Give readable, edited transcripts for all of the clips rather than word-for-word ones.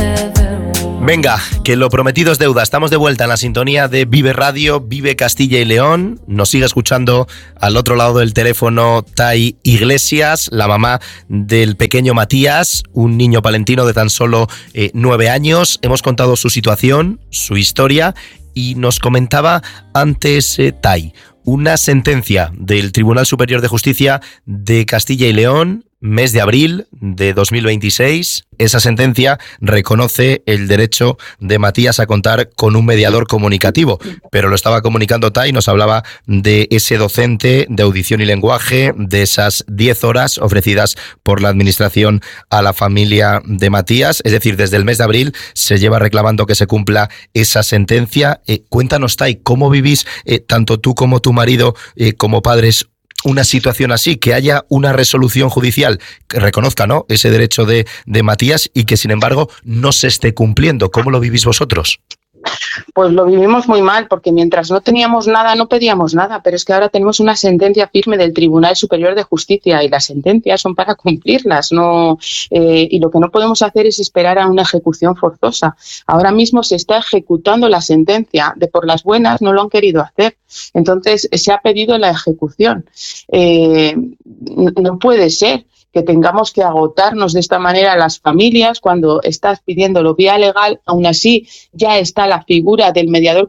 Venga, que lo prometido es deuda. Estamos de vuelta en la sintonía de Vive Radio, Vive Castilla y León. Nos sigue escuchando al otro lado del teléfono Tai Iglesias, la mamá del pequeño Matías, un niño palentino de tan solo 9 años. Hemos contado su situación, su historia, y nos comentaba antes Tai, una sentencia del Tribunal Superior de Justicia de Castilla y León, mes de abril de 2026. Esa sentencia reconoce el derecho de Matías a contar con un mediador comunicativo, pero lo estaba comunicando Tai, nos hablaba de ese docente de audición y lenguaje, de esas 10 horas ofrecidas por la administración a la familia de Matías. Es decir, desde el mes de abril se lleva reclamando que se cumpla esa sentencia. Cuéntanos, Tai, ¿cómo vivís tanto tú como tu marido como padres una situación así, que haya una resolución judicial que reconozca, ¿no?, ese derecho de Matías y que sin embargo no se esté cumpliendo? ¿Cómo lo vivís vosotros? Pues lo vivimos muy mal, porque mientras no teníamos nada, no pedíamos nada, pero es que ahora tenemos una sentencia firme del Tribunal Superior de Justicia y las sentencias son para cumplirlas, no, y lo que no podemos hacer es esperar a una ejecución forzosa. Ahora mismo se está ejecutando la sentencia, de por las buenas no lo han querido hacer, entonces se ha pedido la ejecución. No puede ser que tengamos que agotarnos de esta manera a las familias cuando estás pidiéndolo vía legal. Aún así ya está la figura del mediador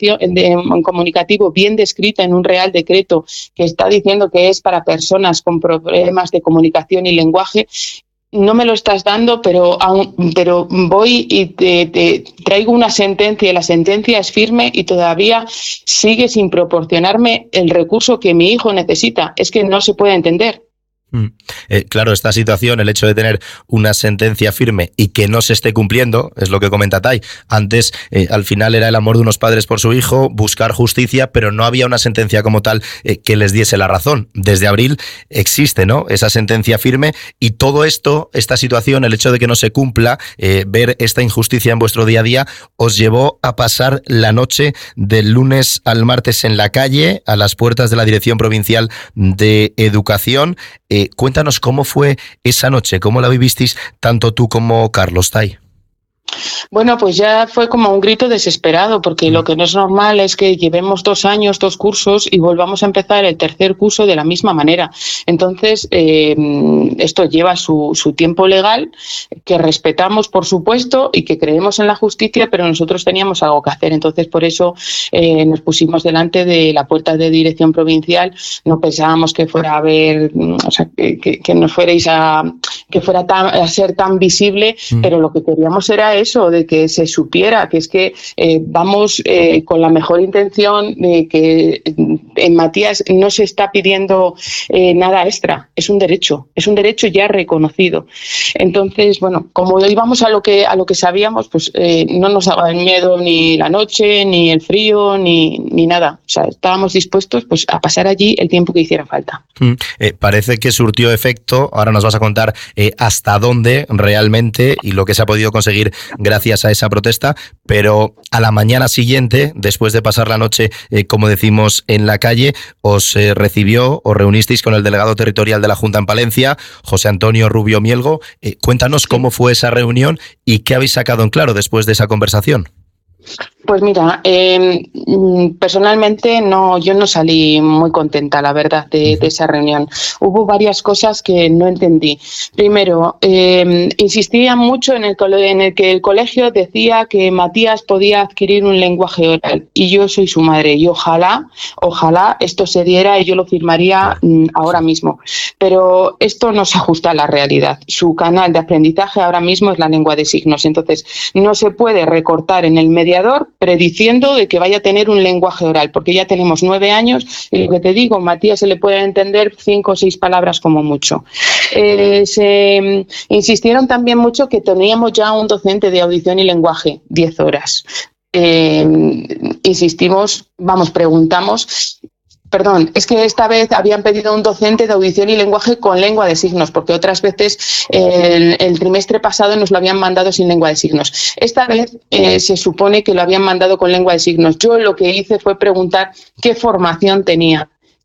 comunicativo bien descrita en un Real Decreto que está diciendo que es para personas con problemas de comunicación y lenguaje. No me lo estás dando, pero voy y te traigo una sentencia, y la sentencia es firme y todavía sigue sin proporcionarme el recurso que mi hijo necesita. Es que no se puede entender. Claro, esta situación, el hecho de tener una sentencia firme y que no se esté cumpliendo, es lo que comenta Tai. Antes, al final era el amor de unos padres por su hijo, buscar justicia, pero no había una sentencia como tal que les diese la razón. Desde abril existe, ¿no?, esa sentencia firme, y todo esto, esta situación, el hecho de que no se cumpla, ver esta injusticia en vuestro día a día, os llevó a pasar la noche del lunes al martes en la calle, a las puertas de la Dirección Provincial de Educación. Cuéntanos cómo fue esa noche, cómo la vivisteis tanto tú como Carlos, Tai. Bueno, pues ya fue como un grito desesperado, porque lo que no es normal es que llevemos 2 años, 2 cursos y volvamos a empezar el tercer curso de la misma manera. Entonces, esto lleva su tiempo legal, que respetamos, por supuesto, y que creemos en la justicia, pero nosotros teníamos algo que hacer. Entonces, por eso nos pusimos delante de la puerta de Dirección Provincial. No pensábamos que fuera a haber, o sea, que nos fuerais que fuera a ser tan visible, pero lo que queríamos era eso, de que se supiera que es que vamos con la mejor intención de que en Matías no se está pidiendo nada extra, es un derecho ya reconocido. Entonces, bueno, como íbamos a lo que sabíamos, pues no nos daba el miedo ni la noche, ni el frío, ni nada. O sea, estábamos dispuestos pues a pasar allí el tiempo que hiciera falta. Parece que surtió efecto. Ahora nos vas a contar hasta dónde realmente y lo que se ha podido conseguir gracias a esa protesta, pero a la mañana siguiente, después de pasar la noche, como decimos, en la calle, os reunisteis con el delegado territorial de la Junta en Palencia, José Antonio Rubio Mielgo. Cuéntanos cómo fue esa reunión y qué habéis sacado en claro después de esa conversación. Pues mira, personalmente yo no salí muy contenta, la verdad, de esa reunión. Hubo varias cosas que no entendí. Primero, insistía mucho en el que el colegio decía que Matías podía adquirir un lenguaje oral, y yo soy su madre, y ojalá esto se diera y yo lo firmaría ahora mismo. Pero esto no se ajusta a la realidad. Su canal de aprendizaje ahora mismo es la lengua de signos, entonces no se puede recortar en el mediador prediciendo de que vaya a tener un lenguaje oral, porque ya tenemos 9 años y lo que te digo, Matías se le puede entender 5 o 6 palabras como mucho. Se insistieron también mucho que teníamos ya un docente de audición y lenguaje, 10 horas. Preguntamos. Perdón, es que esta vez habían pedido un docente de audición y lenguaje con lengua de signos, porque otras veces el trimestre pasado nos lo habían mandado sin lengua de signos. Esta vez se supone que lo habían mandado con lengua de signos. Yo lo que hice fue preguntar qué formación tenía.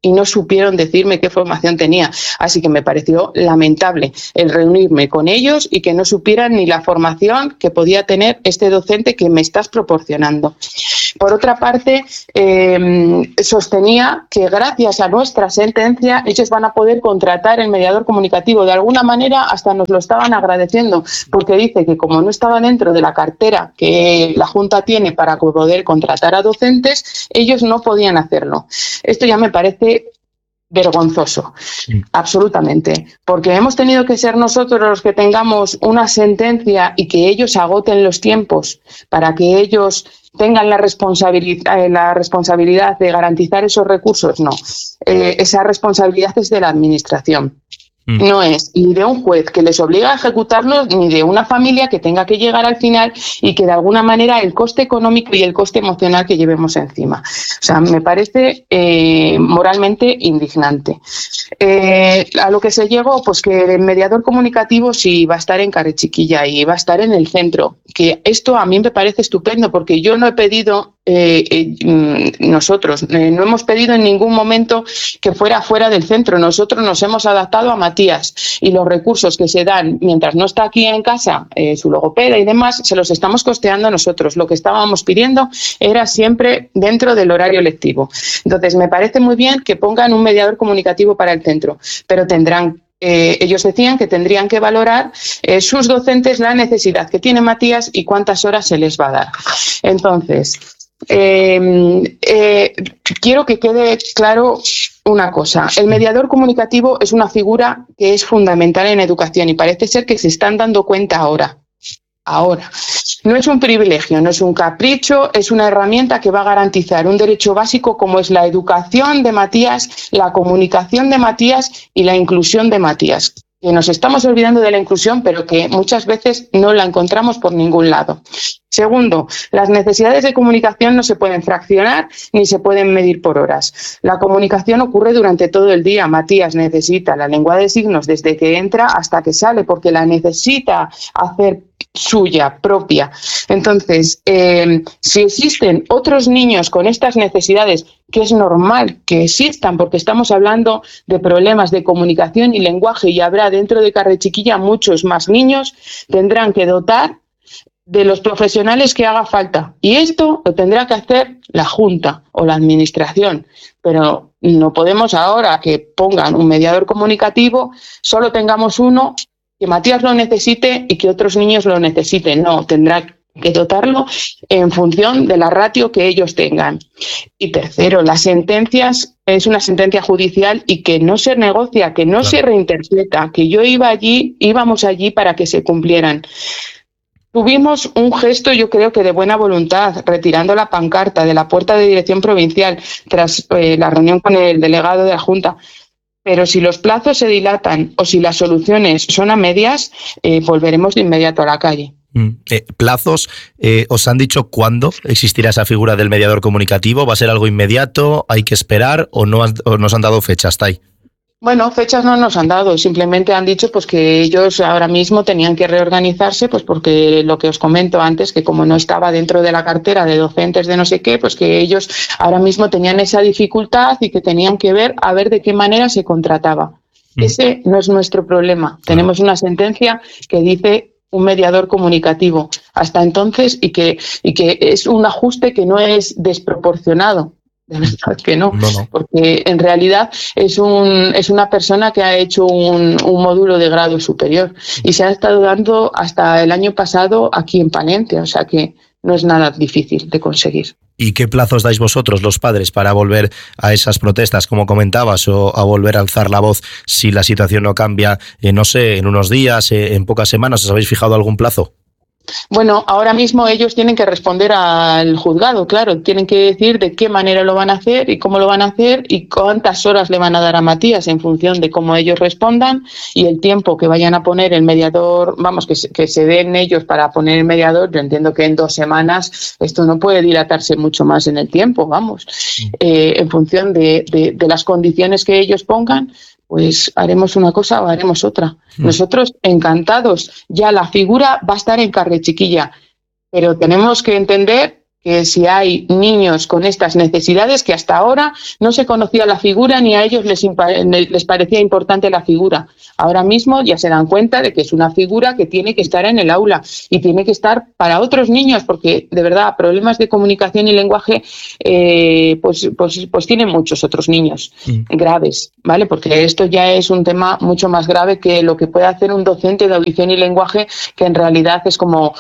y no supieron decirme qué formación tenía. Así que me pareció lamentable el reunirme con ellos y que no supieran ni la formación que podía tener este docente que me estás proporcionando. Por otra parte, sostenía que gracias a nuestra sentencia ellos van a poder contratar el mediador comunicativo. De alguna manera hasta nos lo estaban agradeciendo, porque dice que como no estaba dentro de la cartera que la Junta tiene para poder contratar a docentes, ellos no podían hacerlo. Esto ya me parece vergonzoso, absolutamente, porque hemos tenido que ser nosotros los que tengamos una sentencia y que ellos agoten los tiempos para que ellos tengan la responsabilidad de garantizar esos recursos. No, esa responsabilidad es de la Administración. No es ni de un juez que les obliga a ejecutarlos, ni de una familia que tenga que llegar al final y que de alguna manera el coste económico y el coste emocional que llevemos encima. O sea, me parece moralmente indignante. A lo que se llegó, pues que el mediador comunicativo sí va a estar en Carrechiquilla y va a estar en el centro. Que esto a mí me parece estupendo, porque yo no he pedido, nosotros no hemos pedido en ningún momento que fuera fuera del centro. Nosotros nos hemos adaptado a Matías y los recursos que se dan mientras no está aquí en casa, su logopeda y demás, se los estamos costeando nosotros. Lo que estábamos pidiendo era siempre dentro del horario lectivo. Entonces, me parece muy bien que pongan un mediador comunicativo para el centro, pero tendrán ellos decían que tendrían que valorar sus docentes la necesidad que tiene Matías y cuántas horas se les va a dar. Entonces, quiero que quede claro una cosa. El mediador comunicativo es una figura que es fundamental en educación y parece ser que se están dando cuenta ahora. No es un privilegio, no es un capricho, es una herramienta que va a garantizar un derecho básico como es la educación de Matías, la comunicación de Matías y la inclusión de Matías. Que nos estamos olvidando de la inclusión, pero que muchas veces no la encontramos por ningún lado. Segundo, las necesidades de comunicación no se pueden fraccionar ni se pueden medir por horas. La comunicación ocurre durante todo el día. Matías necesita la lengua de signos desde que entra hasta que sale, porque la necesita hacer suya, propia. Entonces, si existen otros niños con estas necesidades, que es normal que existan, porque estamos hablando de problemas de comunicación y lenguaje y habrá dentro de Carrechiquilla muchos más niños, tendrán que dotar de los profesionales que haga falta. Y esto lo tendrá que hacer la Junta o la Administración. Pero no podemos ahora que pongan un mediador comunicativo, solo tengamos uno, que Matías lo necesite y que otros niños lo necesiten. No, tendrá que dotarlo en función de la ratio que ellos tengan. Y tercero, las sentencias, es una sentencia judicial y que no se negocia, que no se reinterpreta, que íbamos allí para que se cumplieran. Tuvimos un gesto, yo creo que de buena voluntad, retirando la pancarta de la puerta de dirección provincial tras la reunión con el delegado de la Junta. Pero si los plazos se dilatan o si las soluciones son a medias, volveremos de inmediato a la calle. ¿Plazos? ¿Os han dicho cuándo existirá esa figura del mediador comunicativo? ¿Va a ser algo inmediato? ¿Hay que esperar? ¿O no nos han dado fecha hasta ahí? Bueno, fechas no nos han dado, simplemente han dicho pues que ellos ahora mismo tenían que reorganizarse, pues porque lo que os comento antes, que como no estaba dentro de la cartera de docentes de no sé qué, pues que ellos ahora mismo tenían esa dificultad y que tenían que ver a ver de qué manera se contrataba. Ese no es nuestro problema. Tenemos una sentencia que dice un mediador comunicativo hasta entonces y que es un ajuste que no es desproporcionado. De verdad que no, porque en realidad es una persona que ha hecho un módulo de grado superior y se ha estado dando hasta el año pasado aquí en Palencia, o sea que no es nada difícil de conseguir. ¿Y qué plazos dais vosotros, los padres, para volver a esas protestas, como comentabas, o a volver a alzar la voz si la situación no cambia, no sé, en unos días, en pocas semanas? ¿Os habéis fijado algún plazo? Bueno, ahora mismo ellos tienen que responder al juzgado, claro, tienen que decir de qué manera lo van a hacer y cómo lo van a hacer y cuántas horas le van a dar a Matías en función de cómo ellos respondan y el tiempo que vayan a poner el mediador, vamos, que se den ellos para poner el mediador. Yo entiendo que en 2 semanas esto no puede dilatarse mucho más en el tiempo, vamos, en función de las condiciones que ellos pongan. Pues haremos una cosa o haremos otra. Nosotros encantados, ya la figura va a estar en Carrechiquilla, pero tenemos que entender que si hay niños con estas necesidades, que hasta ahora no se conocía la figura ni a ellos les parecía importante la figura. Ahora mismo ya se dan cuenta de que es una figura que tiene que estar en el aula y tiene que estar para otros niños, porque de verdad problemas de comunicación y lenguaje pues tienen muchos otros niños graves, ¿vale? Porque esto ya es un tema mucho más grave que lo que puede hacer un docente de audición y lenguaje, que en realidad es como,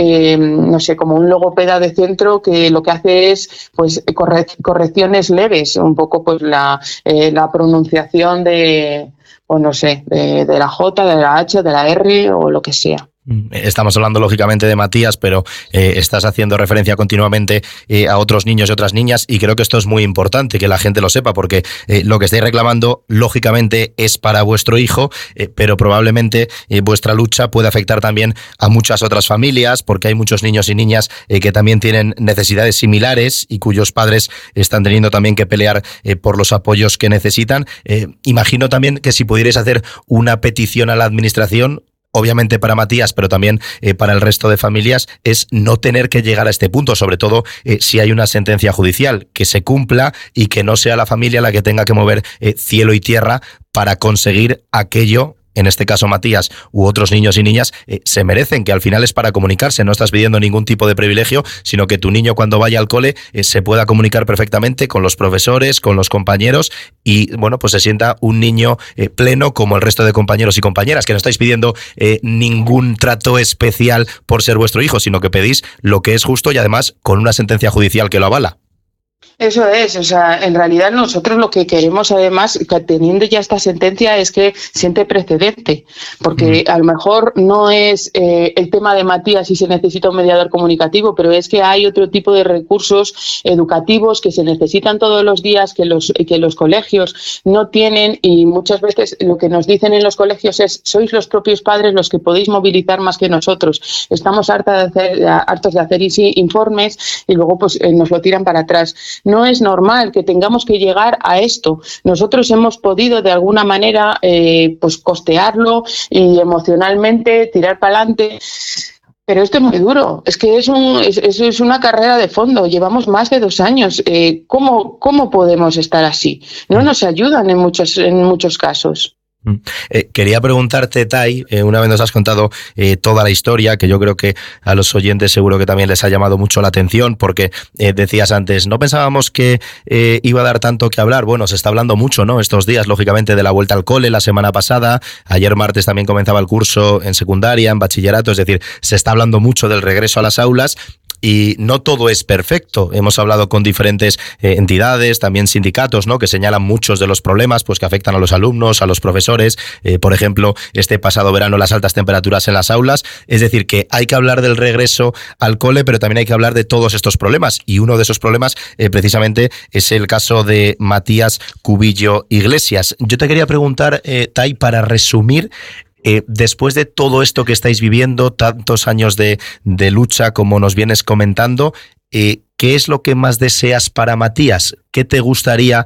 no sé, como un logopeda de centro que lo que hace es pues correcciones leves, un poco pues la pronunciación de, o no sé, de la J, de la H, de la R o lo que sea. Estamos hablando lógicamente de Matías, pero estás haciendo referencia continuamente a otros niños y otras niñas, y creo que esto es muy importante que la gente lo sepa, porque lo que estáis reclamando lógicamente es para vuestro hijo, pero probablemente vuestra lucha puede afectar también a muchas otras familias, porque hay muchos niños y niñas que también tienen necesidades similares y cuyos padres están teniendo también que pelear por los apoyos que necesitan. Imagino también que si pudierais hacer una petición a la administración, obviamente para Matías, pero también para el resto de familias, es no tener que llegar a este punto, sobre todo si hay una sentencia judicial, que se cumpla y que no sea la familia la que tenga que mover cielo y tierra para conseguir aquello. En este caso Matías u otros niños y niñas se merecen, que al final es para comunicarse, no estás pidiendo ningún tipo de privilegio, sino que tu niño cuando vaya al cole se pueda comunicar perfectamente con los profesores, con los compañeros, y bueno, pues se sienta un niño pleno como el resto de compañeros y compañeras, que no estáis pidiendo ningún trato especial por ser vuestro hijo, sino que pedís lo que es justo y además con una sentencia judicial que lo avala. Eso es, o sea, en realidad nosotros lo que queremos, además, teniendo ya esta sentencia, es que siente precedente, porque a lo mejor no es el tema de Matías si se necesita un mediador comunicativo, pero es que hay otro tipo de recursos educativos que se necesitan todos los días, que los colegios no tienen, y muchas veces lo que nos dicen en los colegios es: sois los propios padres los que podéis movilizar más que nosotros. Estamos hartos de hacer informes y luego pues nos lo tiran para atrás. No es normal que tengamos que llegar a esto. Nosotros hemos podido de alguna manera pues costearlo y emocionalmente tirar para adelante. Pero esto es muy duro, es que es una carrera de fondo, llevamos más de 2 años. ¿Cómo podemos estar así? No nos ayudan en muchos casos. Quería preguntarte, Tai, una vez nos has contado toda la historia, que yo creo que a los oyentes seguro que también les ha llamado mucho la atención, porque decías antes, no pensábamos que iba a dar tanto que hablar. Bueno, se está hablando mucho, ¿no?, estos días, lógicamente, de la vuelta al cole. La semana pasada, ayer martes también comenzaba el curso en secundaria, en bachillerato, es decir, se está hablando mucho del regreso a las aulas. Y no todo es perfecto. Hemos hablado con diferentes entidades, también sindicatos, ¿no?, que señalan muchos de los problemas pues que afectan a los alumnos, a los profesores. Por ejemplo, este pasado verano, las altas temperaturas en las aulas. Es decir, que hay que hablar del regreso al cole, pero también hay que hablar de todos estos problemas. Y uno de esos problemas, precisamente, es el caso de Matías Cubillo Iglesias. Yo te quería preguntar, Tai, para resumir, después de todo esto que estáis viviendo, tantos años de lucha como nos vienes comentando, ¿qué es lo que más deseas para Matías? ¿Qué te gustaría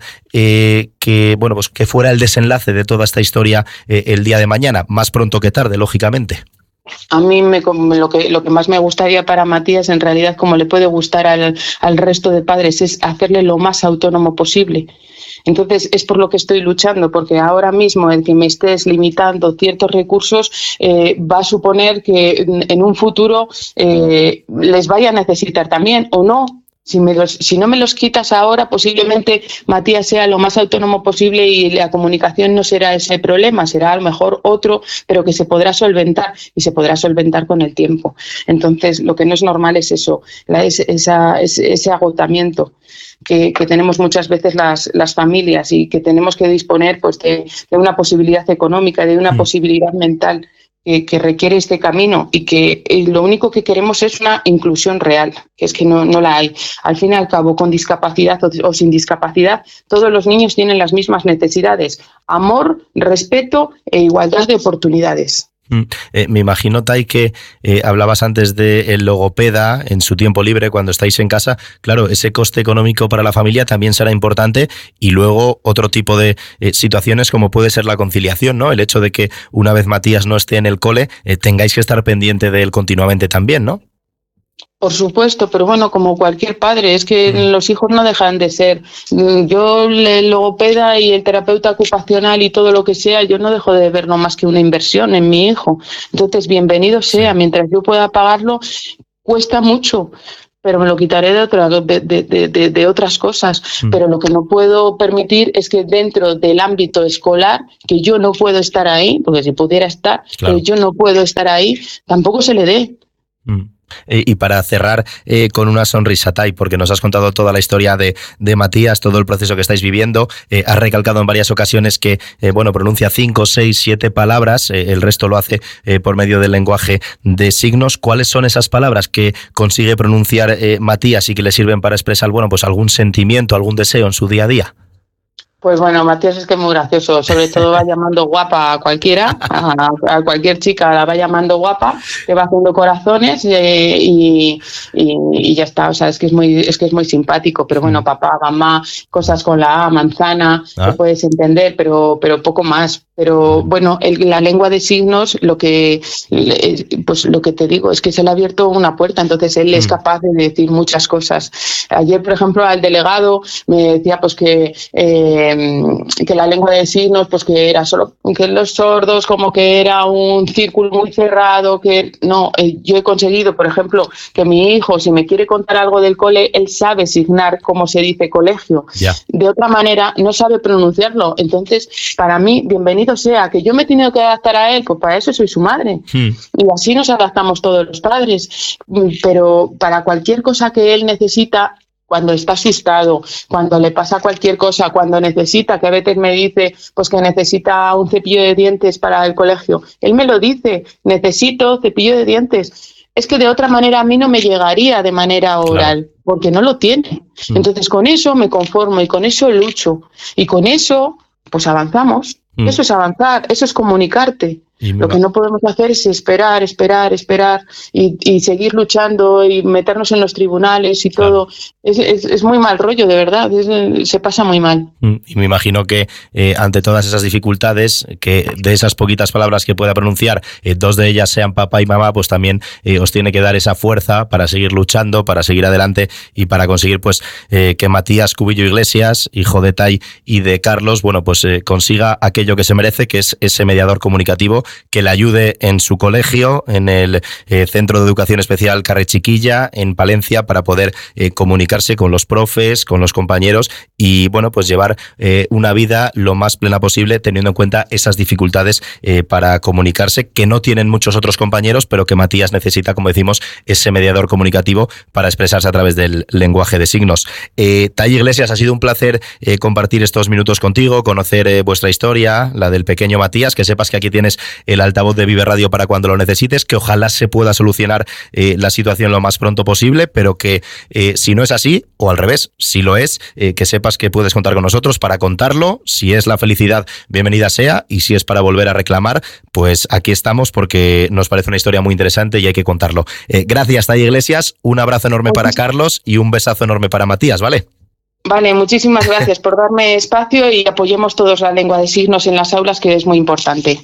que fuera el desenlace de toda esta historia el día de mañana? Más pronto que tarde, lógicamente. A mí lo que más me gustaría para Matías, en realidad, como le puede gustar al resto de padres, es hacerle lo más autónomo posible. Entonces, es por lo que estoy luchando, porque ahora mismo el que me estés limitando ciertos recursos va a suponer que en un futuro les vaya a necesitar también, o no. Si no me los quitas ahora, posiblemente Matías sea lo más autónomo posible y la comunicación no será ese problema, será a lo mejor otro, pero que se podrá solventar, y se podrá solventar con el tiempo. Entonces, lo que no es normal es eso, ese agotamiento que tenemos muchas veces las familias, y que tenemos que disponer pues de una posibilidad económica, de una posibilidad mental que requiere este camino, y que lo único que queremos es una inclusión real, que es que no la hay. Al fin y al cabo, con discapacidad o sin discapacidad, todos los niños tienen las mismas necesidades: amor, respeto e igualdad de oportunidades. Me imagino, Tai, que hablabas antes del logopeda en su tiempo libre cuando estáis en casa. Claro, ese coste económico para la familia también será importante, y luego otro tipo de situaciones como puede ser la conciliación, ¿no? El hecho de que una vez Matías no esté en el cole, tengáis que estar pendiente de él continuamente también, ¿no? Por supuesto, pero bueno, como cualquier padre, es que los hijos no dejan de ser. Yo, el logopeda y el terapeuta ocupacional y todo lo que sea, yo no dejo de ver no más que una inversión en mi hijo. Entonces, bienvenido sea, mientras yo pueda pagarlo, cuesta mucho, pero me lo quitaré de otras cosas. Pero lo que no puedo permitir es que dentro del ámbito escolar, que yo no puedo estar ahí, porque si pudiera estar, pero yo no puedo estar ahí, tampoco se le dé. Y para cerrar con una sonrisa, Tai, porque nos has contado toda la historia de Matías, todo el proceso que estáis viviendo, has recalcado en varias ocasiones que pronuncia 5, 6, 7 palabras, el resto lo hace por medio del lenguaje de signos. ¿Cuáles son esas palabras que consigue pronunciar Matías y que le sirven para expresar algún sentimiento, algún deseo en su día a día? Pues bueno, Matías es que es muy gracioso, sobre todo va llamando guapa a cualquiera, a cualquier chica la va llamando guapa, que va haciendo corazones y ya está, o sea, es que es muy simpático, pero bueno, papá, mamá, cosas con la A, manzana, que puedes entender, pero poco más. Pero bueno, la lengua de signos, lo que te digo es que se le ha abierto una puerta, entonces él es capaz de decir muchas cosas. Ayer, por ejemplo, al delegado me decía pues que la lengua de signos, pues que era solo que los sordos, como que era un círculo muy cerrado, que no, yo he conseguido, por ejemplo, que mi hijo, si me quiere contar algo del cole, él sabe signar cómo se dice colegio. De otra manera, no sabe pronunciarlo. Entonces, para mí, bienvenido sea, que yo me he tenido que adaptar a él, pues para eso soy su madre. Y así nos adaptamos todos los padres. Pero para cualquier cosa que él necesita, cuando está asustado, cuando le pasa cualquier cosa, cuando necesita, que a veces me dice pues que necesita un cepillo de dientes para el colegio, él me lo dice, necesito cepillo de dientes. Es que de otra manera a mí no me llegaría de manera oral, porque no lo tiene. Entonces con eso me conformo y con eso lucho. Y con eso pues avanzamos. Eso es avanzar, eso es comunicarte. Lo que no podemos hacer es esperar y seguir luchando y meternos en los tribunales y todo. Es muy mal rollo, de verdad, se pasa muy mal. Y me imagino que ante todas esas dificultades, que de esas poquitas palabras que pueda pronunciar, 2 de ellas sean papá y mamá, pues también os tiene que dar esa fuerza para seguir luchando, para seguir adelante y para conseguir pues que Matías Cubillo Iglesias, hijo de Tai y de Carlos, consiga aquello que se merece, que es ese mediador comunicativo que le ayude en su colegio, en el Centro de Educación Especial Carrer Chiquilla, en Palencia, para poder comunicarse con los profes, con los compañeros y llevar una vida lo más plena posible, teniendo en cuenta esas dificultades para comunicarse, que no tienen muchos otros compañeros, pero que Matías necesita, como decimos, ese mediador comunicativo para expresarse a través del lenguaje de signos. Tai Iglesias, ha sido un placer compartir estos minutos contigo, conocer vuestra historia, la del pequeño Matías, que sepas que aquí tienes el altavoz de Vive Radio para cuando lo necesites, que ojalá se pueda solucionar la situación lo más pronto posible, pero que si no es así, o al revés, si lo es, que sepas que puedes contar con nosotros para contarlo. Si es la felicidad, bienvenida sea, y si es para volver a reclamar, pues aquí estamos, porque nos parece una historia muy interesante y hay que contarlo. Gracias, Tai Iglesias, un abrazo enorme para Carlos y un besazo enorme para Matías, ¿vale? Vale, muchísimas gracias por darme espacio y apoyemos todos la lengua de signos en las aulas, que es muy importante.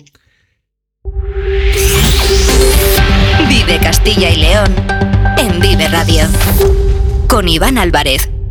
Vive Castilla y León en Vive Radio con Iván Álvarez.